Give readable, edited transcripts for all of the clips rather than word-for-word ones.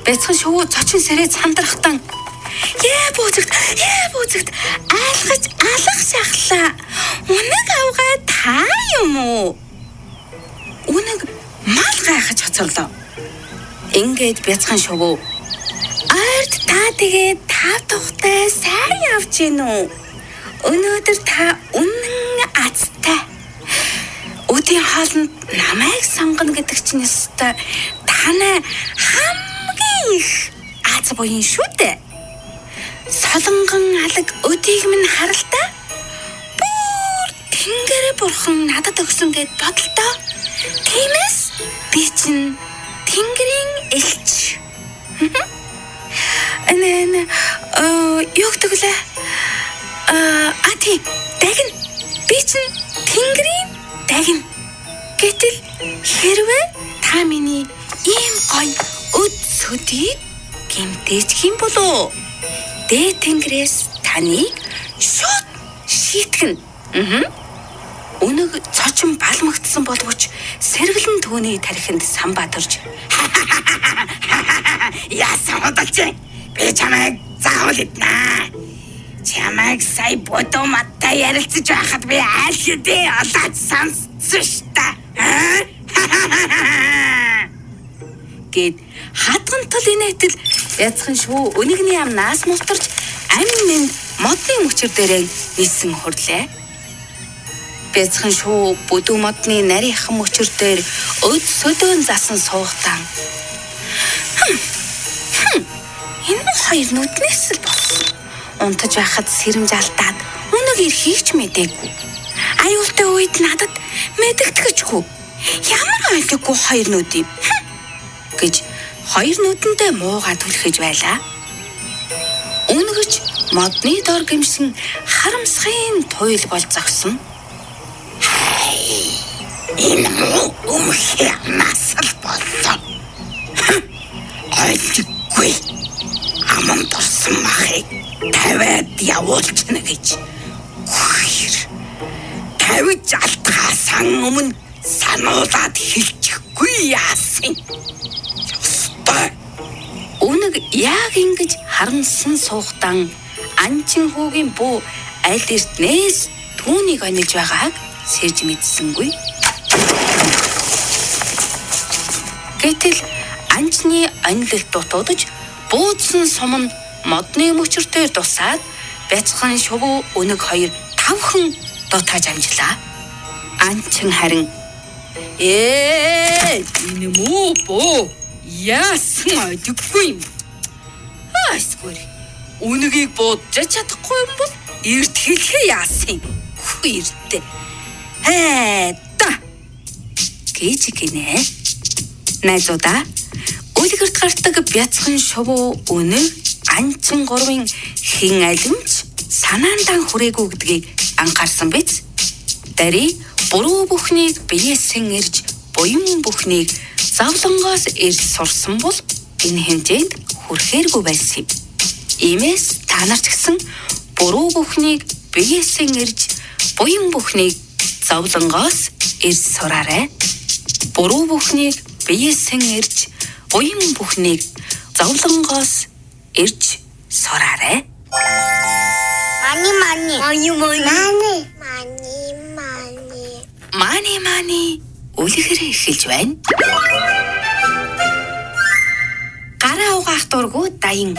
Бяцхан шувуу цочин сэрээ цандрахтан Яа бузагт айлгаж алах шахлаа. Үнэг авгаа та юм уу? Үнэг мал гайхаж хоцорлоо. Ингээд бяцхан шувуу ард та тэгээд тав тухтай сайн явж гин үү? Өнөөдөр та үнэн азтай. Өдийн хоолнд намайг сонгоно гэдэг чинь өстой танай хамгийн их аз буян шүү дээ. Солонгон алаг өдийг минь харалтаа. Бүр тэнгэрэ бурхан надад өгсөн гэд бодолтой. Тиймээс би чинь тэнгэрийн элч. Юу гэдэг вэ? Тийм, дагин. Би чинь тэнгэрийн дагин. Гэтэл хэрвээ та миний ийм гоё өд сөдийг гэмтээчих юм болоо. Дээд тэнгэрээс таныг шууд шийтгэн. Өнөг цочин балмагдсан боловч сэргэлэн түүний тархинд самбаа төрж яасан удалж би чамайг заавал иднэ. Чамайг сая бодоо маттай ярилцаж байхад би айл хэдий олоод сонссон штэ. Гэт хатгантал инээтэл язхан шүү өнөгний амнаас мултарч амин модны мөчөр дээрээ нисэн хурлаа. Бяцхан шүү бүдүү модны нарийнхан мөчөр дээр өд сөдөөн засан суугтан. Энэ хоёр нүднээс л болсон. Унтаж байхад сэрэмж алдаад өнөг ирхийг ч мэдээгүй. Аюултай үед надад мэдэгдэхчгүй. Ямар ойлгохгүй хоёр нүд юм гэж хоёр нүдэндээ муугаа түлхэж байлаа. Өнгөрч модны дор гимсэн харамсхын туйл бол зогсон. Энэ өмхий насал болсон. Ойлгохгүй. Аман турсан махыг тавиад явуулчихна гэж. Хоёр. Тавиж алтгаасан өмнө сануулаад хэлчихгүй яасан. Үнэг яг ингэж харансан суугтан анчин хүүгийн бүү аль эртнээс түүнийг онилж байгааг сэрж мэдсэнгүй. Гэтэл анчны онилалт дутуудаж буудсан сум нь модны мөчөртөөр тусаад бяцхан шувуу өнөг хоёр тавхан дутааж амжлаа. Анчин харин энэ муу бөө яасан айдаггүй юм. Айсгүй. Үнэгийг бодож чадахгүй юм бол эрт хэлхээ яасан. Хүү эртээ. Та гэж гинэ. Найзуудаа үлгэрт гардаг бяцхан шувуу өнөг анчин гурвын хин алимч санаандан хүрээгүй гэдгийг анхаарсан биз? Дарий буруу бүхнийг биеэсэн ирж буян бүхнийг завлангоос ирж сурсан бол энэ хэмжээнд хүрэхээргүй байсан юм. Иймээс та нар ч гэсэн буруу бүхнийг биеэсэн ирж буян бүхнийг завлангоос ирж сураарай. Буруу бүхнийг биеэсэн ирж буян бүхнийг завлангоос ирж сураарай. Мани үлгэрээ эхэлж байна. Гараа угаах дургу даян.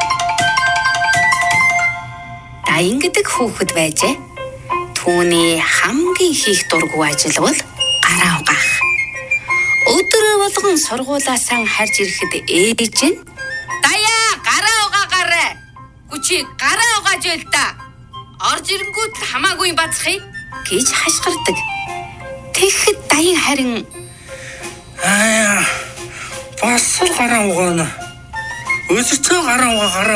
Даян гэдэг хүүхэд байжээ. Түүний хамгийн хийх дургу ажил бол гараа угаах. Өдөр болгон сургуулаасаа харж ирэхэд ээж нь "Даяа, гараа угаагаарай. Хүчи гараа угааж байл та. Орж ирэнгүүт хамаагүй бацхыг" гэж хашгирдаг. Тэгэхэд даян харин бас л гараа угаана. Өсөцөө гараа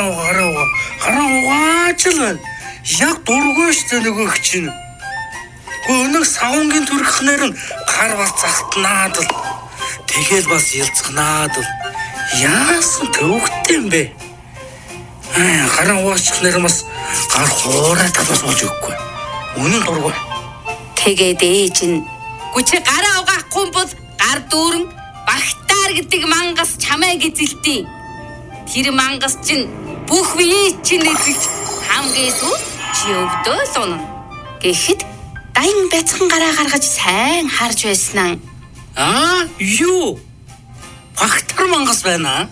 угааж л байна. Яг дургүй штэ нөгөөх чинь. Өнөг савнгийн төрхнөр нь гар бас захтнаад л. Тэгэл бас ялцгнаад л. Яасан төвхтэй юм бэ? Гараа угаачих нэр бас гар хуурай талаас болж өгөхгүй. Үнэн дургүй. тэгээд ээж нь "Гүчи гараа угаахгүй бол гар дүүрэн багтаар гэдэг мангас чамайг эзэлтий" Тэр мангас чинь бүх бие чинь эзэж хамгийн сүүл чи өвдөө л унана. Гэхэд дайн бяцхан гараа гаргаж сайн харж байснаа. Юу? Багтар мангас байна.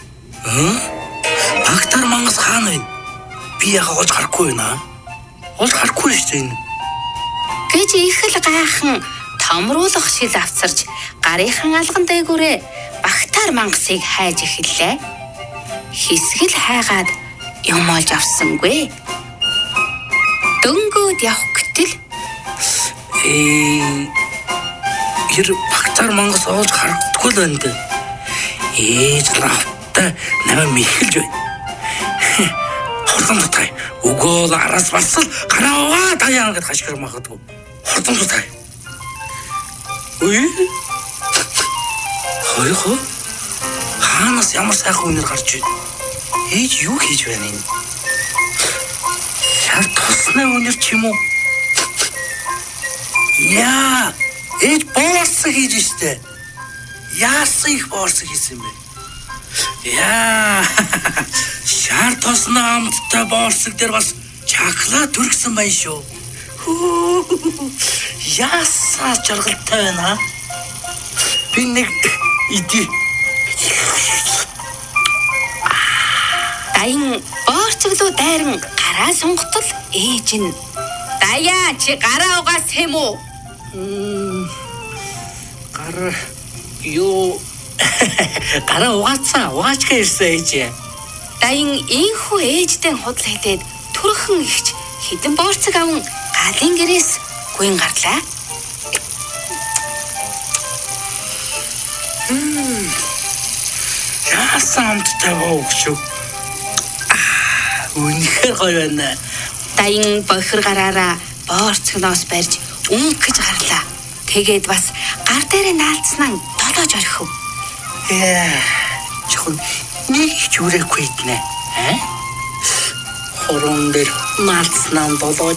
Багтар мангас хаана вэ? Би яга олж харахгүй байна. Олж харахгүй шүү дээ энэ. Гэж их л гайхан томруулах шил авцарч гарынхан алган дээгүүрээ багтаар мангасыг хайж эхэллээ. Хэсгэл хайгаад юм олж авсангүй. Дөнгөөд явах гэтэл хэр багтаар мангас олж харагдахгүй л байна дээ. Ээж лавтай намайг мэхэлж байна. Хурдан тутай. Өгөөл араас басал гараа таяа гэд хашгир магадгүй. Хурдан тутай. Хойхоо. Хаанаас ямар сайхан үнэр гарч байна. Ээж юу хийж байна энэ? Шар тусны үнэр ч юм уу? Яа, ээж боорсог хийж штэ. Яасан их боорсог хийсэн бэ? Яа, шар тусны амттай боорсог дээр бас чаклаа түргсэн байна шүү. Яасаа жаргалтай байна. Би нэг идэ. дайн боорцоглоо дайран гараа сунгатал ээж нь "Даяа чи гараа угаас хэм үү?" Гараа юу гараа угаачгаа ирсэн ээж. Дайн инхүү ээжтэй худал хэлээд түрхэн ихч хідэн боорцог аван галын гэрээс гүйн гарлаа. Яасан амттай боогч. Үнэхээр гоё байна. Дайн бохир гараараа боорцогноос барьж өнгөж гарлаа. Тэгээд бас гар дээрээ наалцсан долоож орхив. Чихэн нэг ч үрээгүй иднэ. Хорон дээр наалцсан долоож.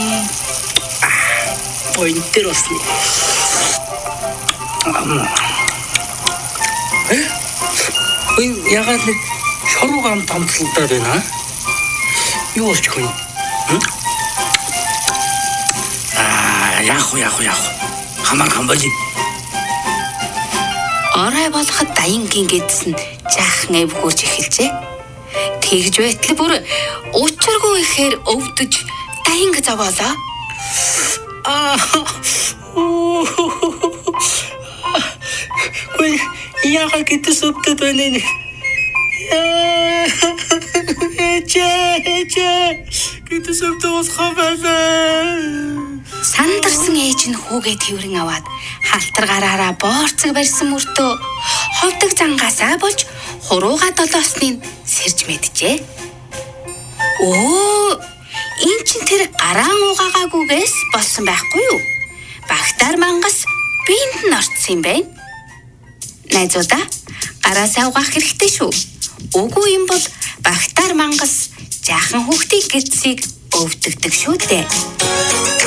Поинтер осны. Ягаад нэг шорууг амт амтлалдаад байна? Юу болчих вэ? Яах. Хамаахан болий. Орой болоход Даянгийн гэдс нь жаахан эвгүүрж эхэлжээ. Тэгж байтал бүр учиргүй ихээр өвдөж Даянг зовоолоо. Ой, яага гэдс өвдөд байна нэ. Гэдс өвдөж хаваа. Сандарсан ээж нь хүүгээ тэрэн аваад халтар гараараа боорцог барьсан мөртөө ховдог зангаасаа болж хурууга долоосныг сэрж мэджээ. Энэ чинь тэр гараан угаагаагүйгээс болсон байхгүй юу? Багтаар мангас биенд нь орцсон юм байна. Найзуудаа, гараасаа угаах хэрэгтэй шүү. Үгүй юм бол багтаар мангас жаахан хүүхдийн гэдсийг өвдөгдөг шүү дээ.